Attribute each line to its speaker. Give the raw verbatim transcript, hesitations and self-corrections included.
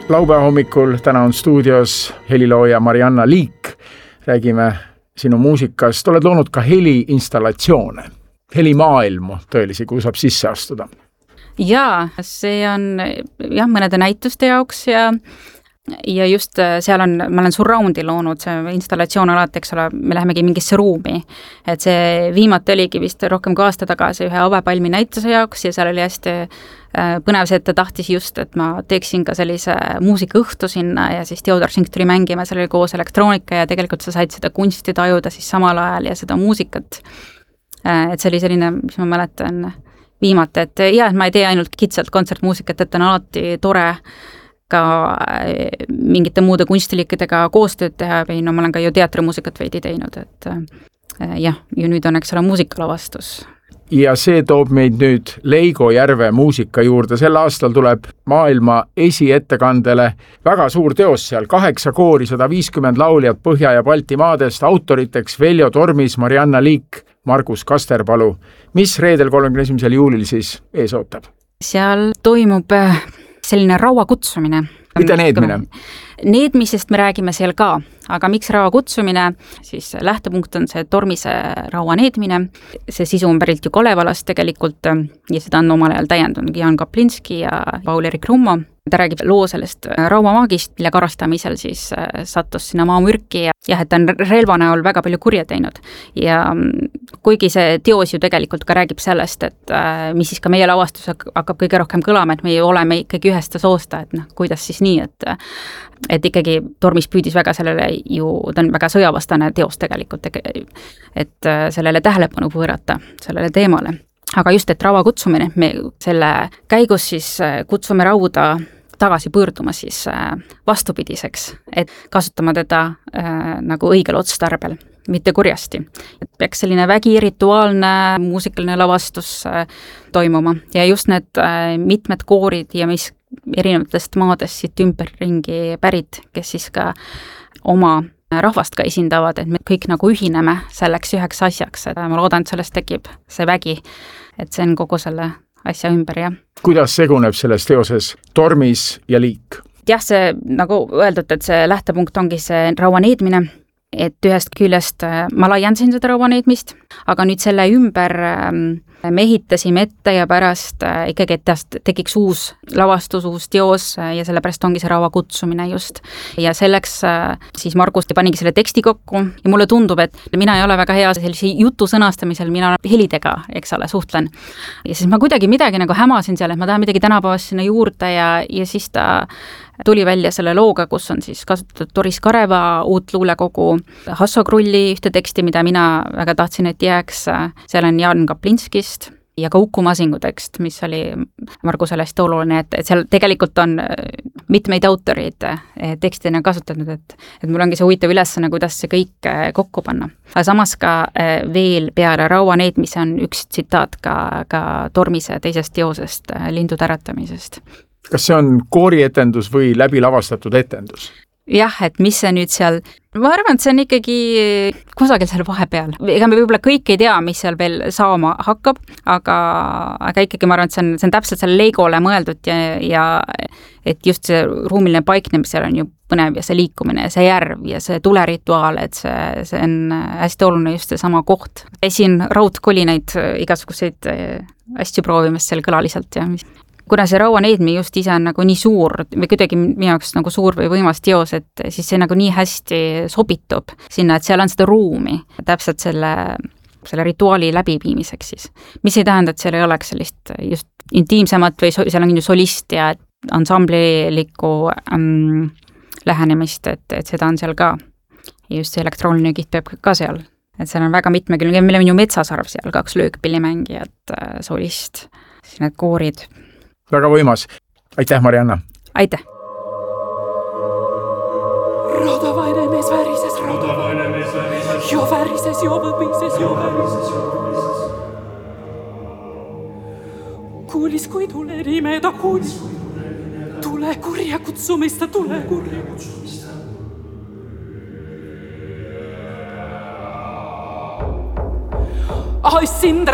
Speaker 1: Laupäeva hommikul täna on stuudios helilooja Marianna Liik. Räägime sinu muusikast. Oled loonud ka heliinstallatsioone, helimaailmu tõelisi, kuhu saab sisse astuda.
Speaker 2: Jaa, see on jah, mõnede näituste jaoks ja Ja just seal on, ma olen surroundi loonud, see installatsioon alati, eks ole, me lähemegi mingisse ruumi. Et see viimati oligi vist rohkem kui aasta tagasi ühe avepalmi näituse jaoks ja seal oli hästi põnev see, et ta tahtis just, et ma teeksin ka sellise muusikaõhtu sinna ja siis Theodor Schenk tuli mängima, seal oli koos elektroonika ja tegelikult sa said seda kunsti tajuda siis samal ajal ja seda muusikat. Et see oli selline, mis ma mäletan viimati, et jah, ma ei tee ainult kitsalt kontsertmuusikat, et on alati tore ka mingite muude kunstiliikidega koostööd teha või no ma olen ka ju teatrimuusikat veidi teinud, et jah, ju nüüd on eks ole muusikalavastus.
Speaker 1: Ja see toob meid nüüd Leigo Järve muusika juurde. Sel aastal tuleb maailma esiettekandele väga suur teos seal, kaheksa koori, sada viiskümmend lauljat Põhja- ja Baltimaadest, autoriteks Veljo Tormis, Marianna Liik, Margus Kasterpalu. Mis reedel kolmekümne esimesel juulil siis ees ootab?
Speaker 2: Seal toimub selline raua kutsumine.
Speaker 1: Mida needmine?
Speaker 2: Needmisest me räägime seal ka, aga miks raua kutsumine? Siis lähtepunkt on see Tormise raua needmine. See sisu on pärilt ju Kalevalast tegelikult ja seda on omal ajal täiendanud Jan Kaplinski ja Paul-Erik Rummo. Ta räägib loo sellest rauamaagist, mille karastamisel siis sattus sinna maamürki ja jah, et ta on relva näol väga palju kurja teinud. Ja kuigi see teos ju tegelikult ka räägib sellest, et mis siis ka meie lavastus hakkab kõige rohkem kõlama, et me ju oleme ikkagi ühest soosta, et noh, kuidas siis nii, et et ikkagi Tormis püüdis väga sellele ju, ta on väga sõjavastane teos tegelikult, et sellele tähelepanu pöörata, sellele teemale. Aga just, et raua kutsumine, me selle käigus siis kutsume rauda tagasi pöörduma siis vastupidiseks, et kasutama teda äh, nagu õigel otstarbel, mitte kurjasti. Et peaks selline vägi rituaalne muusikaline lavastus äh, toimuma ja just need äh, mitmed koorid ja mis erinevatest maadest siit ümberringi pärit, kes siis ka oma rahvast ka esindavad, et me kõik nagu ühineme selleks üheks asjaks, et ma loodan, et sellest tekib see vägi, et see on kogu selle asja ümber, jah.
Speaker 1: Kuidas seguneb selles teoses Tormis ja Liik?
Speaker 2: Jah, see nagu öeldud, et see lähtepunkt ongi see raua needmine, et ühest küljest ma laiendasin seda raua needmist, aga nüüd selle ümber me ehitasime ette ja pärast ikkagi, et tekiks uus lavastus, uus teos ja sellepärast ongi see raua kutsumine just. Ja selleks siis Margus panigi selle teksti kokku ja mulle tundub, et mina ei ole väga hea sellise jutu sõnastamisel, mina helidega, eks ole, suhtlen. Ja siis ma kuidagi midagi nagu hämasin seal, et ma tahan midagi tänapäevast sinna juurde ja, ja siis ta tuli välja selle looga, kus on siis kasutatud Doris Kareva uut luulekogu, Hasso Krulli ühte teksti, mida mina väga tahtsin, et jääks. Seal on Jan Kaplinskist ja ka Uku Masingu tekst, mis oli Margusele hästi oluline, et, et seal tegelikult on mitmeid autoreid tekstina kasutatud, et, et mul ongi see huvitav ülesanne, kuidas see kõik kokku panna. Aga samas ka veel peale raua needmise on üks tsitaat ka, ka Tormise teisest teosest, Lindude äratamisest.
Speaker 1: Kas see on koorietendus või läbi lavastatud etendus?
Speaker 2: Jah, et mis see nüüd seal, ma arvan, et see on ikkagi kusagil seal vahepeal. Ega me võib-olla kõik ei tea, mis seal veel saama hakkab, aga, aga ikkagi ma arvan, et see on, see on täpselt selle Leigole mõeldud ja, ja et just see ruumiline paiknemisel on ju põnev ja see liikumine ja see järv ja see tulerituaal, et see, see on hästi oluline just see sama koht. Esin raudkolinaid igasuguseid asju proovimas seal kõlaliselt ja mis kuna see raua needmi just ise on nagu nii suur või kuidagi minu jaoks nagu suur või võimas teos, et siis see nagu nii hästi sobitub sinna, et seal on seda ruumi täpselt selle, selle rituaali läbiviimiseks siis. Mis ei tähenda, et seal ei oleks sellist just intiimsemat või seal on ju solist ja ansamblilikku ähm, lähenemist, et, et seda on seal ka. Ja just see elektrooniline kiht peab ka seal. Et seal on väga mitmekülgne, meil on ju Metsasarv seal, kaks löökpillimängijat, solist, siis need koorid.
Speaker 1: Väga võimas. Aitäh, Marianna.
Speaker 2: Aitäh.
Speaker 3: Raudavaine mees värises, raudavaine mees värises, jo värises, jo võbises, jo värises, jo võbises. Kuulis, kui tule nimeda, kuulis, tule kurja kutsumista, tule kurja kutsumista. Ai sind